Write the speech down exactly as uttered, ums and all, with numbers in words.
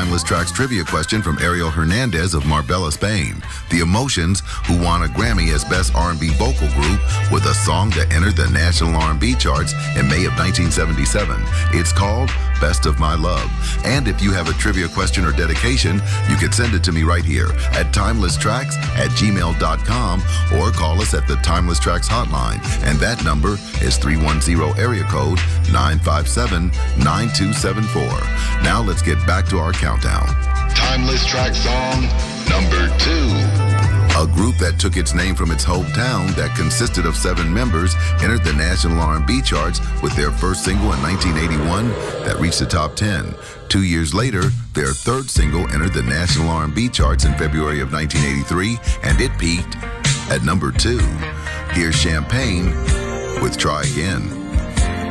Timeless Tracks trivia question from Ariel Hernandez of Marbella, Spain. The Emotions, who won a Grammy as Best R and B Vocal Group with a song that entered the national R and B charts in May of nineteen seventy-seven. It's called Best of My Love. And if you have a trivia question or dedication, you can send it to me right here at timeless tracks at gmail dot com or call us at the Timeless Tracks hotline. And that number is three one zero area code nine five seven nine two seven four. Now let's get back to our countdown. Timeless Track song number two. A group that took its name from its hometown that consisted of seven members entered the national R and B charts with their first single in nineteen eighty-one that reached the top ten. Two years later, their third single entered the national R and B charts in February of nineteen eighty-three, and it peaked at number two. Here's Champagne with Try Again.